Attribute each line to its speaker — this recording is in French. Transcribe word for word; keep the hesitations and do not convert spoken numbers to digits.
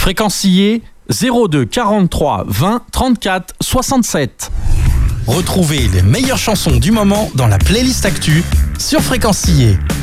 Speaker 1: Fréquencier zéro deux quarante-trois vingt trente-quatre soixante-sept.
Speaker 2: Retrouvez les meilleures chansons du moment dans la playlist Actu sur Fréquencier.